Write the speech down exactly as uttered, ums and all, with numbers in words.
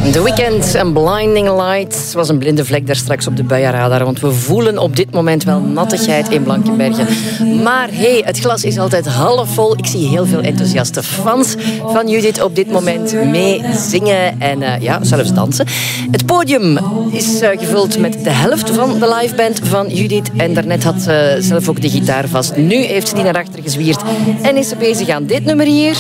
The Weeknd en Blinding Lights was een blinde vlek daar straks op de buienradar, want we voelen op dit moment wel nattigheid in Blankenberge. Maar hey, het glas is altijd half vol. Ik zie heel veel enthousiaste fans van Judith op dit moment mee zingen en uh, ja, zelfs dansen. Het podium is uh, gevuld met de helft van de liveband van Judith en daarnet had uh, zelf ook de gitaar vast. Nu heeft ze die naar achter gezwierd en is ze bezig aan dit nummer hier.